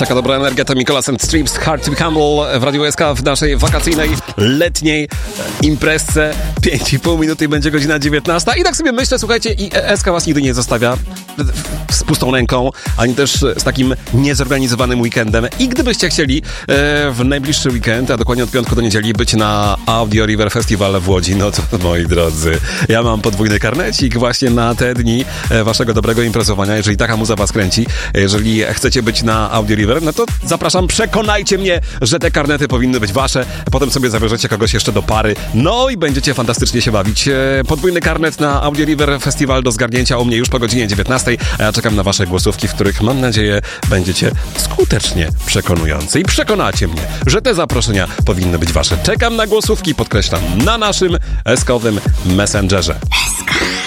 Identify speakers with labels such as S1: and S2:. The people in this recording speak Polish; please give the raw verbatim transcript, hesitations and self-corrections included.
S1: Taka dobra energia to Nicholas and Streams, Hard to be Humble w Radiu S K w naszej wakacyjnej, letniej imprezce. pięć i pół minuty i będzie godzina dziewiętnasta. I tak sobie myślę, słuchajcie, i S K was nigdy nie zostawia z pustą ręką, ani też z takim niezorganizowanym weekendem. I gdybyście chcieli w najbliższy weekend, a dokładnie od piątku do niedzieli, być na Audio River Festival w Łodzi, no to moi drodzy, ja mam podwójny karnecik właśnie na te dni waszego dobrego imprezowania, jeżeli taka muza was kręci. Jeżeli chcecie być na Audio River, no to zapraszam, przekonajcie mnie, że te karnety powinny być wasze, potem sobie zabierzecie kogoś jeszcze do pary, no i będziecie fantastycznie się bawić. Podwójny karnet na Audio River Festival do zgarnięcia u mnie już po godzinie dziewiętnastej, a ja czekam na wasze głosówki, w których mam nadzieję będziecie skutecznie przekonujący i przekonacie mnie, że te zaproszenia powinny być wasze. Czekam na głosówki, podkreślam, na naszym eskowym Messengerze.